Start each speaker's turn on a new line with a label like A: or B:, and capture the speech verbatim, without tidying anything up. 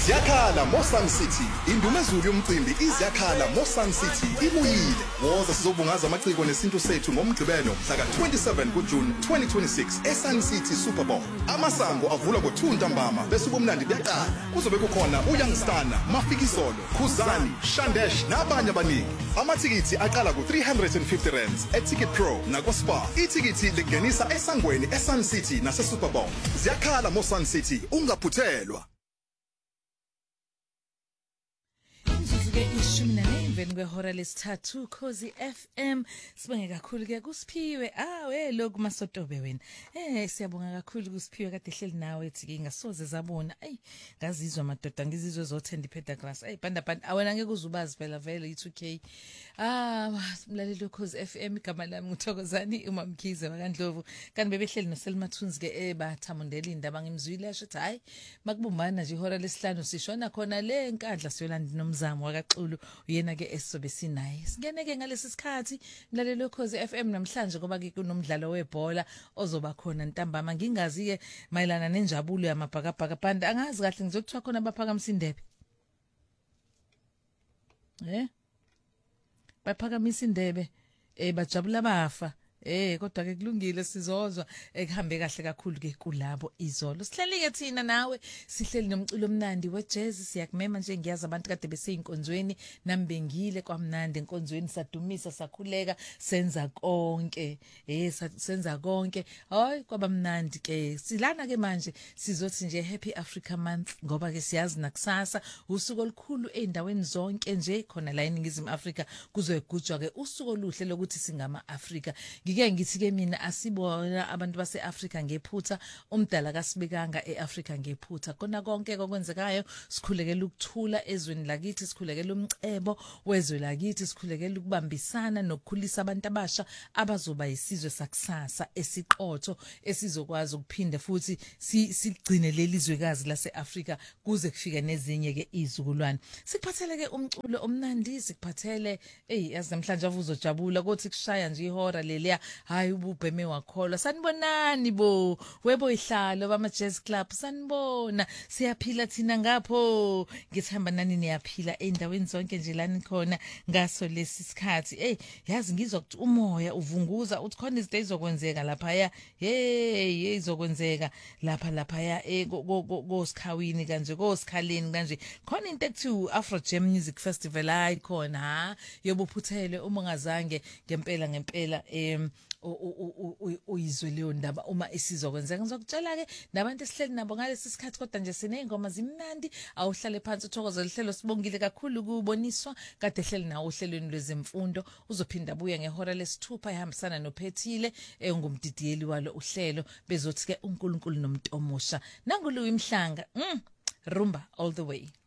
A: Siyakhala Mosun City, indumezulu yomcimbi iziyakhala Mosun City ibuyile. Woza sizobungaza amaciko nesintu sethu ngomgcibelo mhla ka twenty-seven kuJune twenty twenty-six eSun City Super Bowl. Amasango avula ngo-two ntambama bese ubumnandi buyaqala. Kuzobe kukhona uYoungstana, Mafikizolo, Khuzani, Shandesh nabanye abaningi. Amathikithi aqala ku-three hundred fifty rands eTicket Pro nakoSpar. Ithikithi lingenisa esangweni eSun City nase Super Bowl. Siyakhala Mosun City, ungaphuthelwa.
B: Ke ishumi nane emveni kwehora lesithathu Khosi F M. Sibonge kakhulu ke kuSiphiwe. Ah we lokhu masotobe wena. Eh siyabonga kakhulu kuSiphiwe kade ehleli nawe ethi ke ngasoze zabona. Ay ngazizwa madoda ngizizwe zothenda ipheda grass. Ay banda banda awena ngeke uzubazi phela vele i-two K. Ah mlaleli Khosi F M igama lami nguthokozani uMamkhize wakandlovu. Kanti bebehleli noSelma Thunzi ke ebathamondela indaba ngimzwile asho ukuthi hayi makubumbana nje ihora lesihlanu sishona khona le enkandla siyolanda nomzamo wakaXulu uyena ke esizobe sinaye. Singene ke ngalesi sikhathi mlaleli Khosi F M namhlanje ngoba ke kunomdlalo webhola ozoba khona ntambama. Ngingazi ke mayelana nenjabulo yamabhakabhaka band angazi kahle ngizokuthiwa khona baphakamisa indebe. Eh? Baphakamisa indebe eh bajabula bafa. Eh kodwa ke kulungile sizozwa ekuhambe kahle kakhulu ke kulabo izolo. Sihleli ke thina nawe sihleli nomculo omnandi wejazz siyakumema nje ngiyazi abantu kade beseyinkonzweni nambengile kwamnandi enkonzweni sadumisa sakhuleka senza konke eh senza konke hayi kwaba mnandi ke silana ke manje sizothi nje Happy Africa Month ngoba ke siyazi nakusasa usuku olukhulu eindaweni zonke nje khona la eNingizimu Afrika kuzoyigujwa ke usuku oluhle lokuthi singama Afrika. Ngike ngithi ke mina asibona abantu baseAfrika ngephutha umdala kasibekanga eAfrika ngephutha kona konke okwenzekayo sikhulekela ukuthula ezweni lakithi sikhulekela umcebo wezwe lakithi sikhulekela ukubambisana nokukhulisa abantu abasha abazoba isizwe sakusasa esiqotho esizokwazi ukuphinde futhi sigcine lelizwekazi laseAfrika kuze kufike nezinye ke izukulwane. Sikuphathele ke umculo omnandi sikuphathele hey yazi namhlanje avuzojabula ukuthi kushaya nje ihora leliya hayi ububheme wakholwa sanibonani bo webo ihlalo bama jazz club sanibona siyaphila thina ngapho ngithemba nani niyaphila endaweni zonke nje lani khona ngaso lesi sikhathi hey yazi ngizwa ukuthi umoya uvunguza uthi khona izinto ezizokwenzeka lapha ya hey izokwenzeka lapha lapha ya koSikhawini kanje koSikhaleni kanje khona into ekuthiwa Afro Jam Music Festival hayi khona ha yobuphuthele uma ngazange ngempela ngempela em uyizwe leyo ndaba uma isizokwenzeka ngizokutshela ke nabantu esihleli nabo ngalesi sikhathi kodwa nje sinezingoma zimnandi awuhlale phansi uthokoze lihlelo sibongile kakhulu kuboniswa kade ehleli nawo uhlelweni lwezemfundo uzophinda buye ngehora lesithupha ehambisana noPhethile engumdidiyeli walo uhlelo bezothi ke uNkulunkulu nomntomosha nangulu imhlanga mm, rumba all the way.